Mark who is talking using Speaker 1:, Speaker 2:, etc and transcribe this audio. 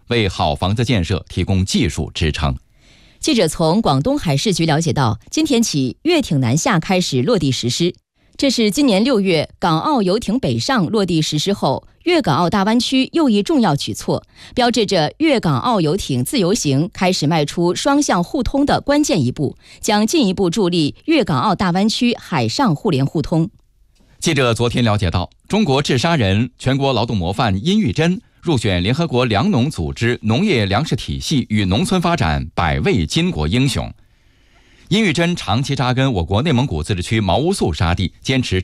Speaker 1: 为好房子建设提供技术支撑。
Speaker 2: 记者从广东海事局了解到，今天起粤艇南下开始落地实施。这是今年6月港澳游艇北上落地实施后，粤港澳大湾区又一重要举措，标志着粤港澳游艇自由行开始迈出双向互通的关键一步，将进一步助力粤港澳大湾区海上互联互通。
Speaker 1: 记者昨天了解到，中国治沙人、全国劳动模范殷玉珍入选联合国粮农组织农业粮食体系与农村发展100位巾帼英雄。殷玉珍长期扎根我国内蒙古自治区毛乌素沙地，坚持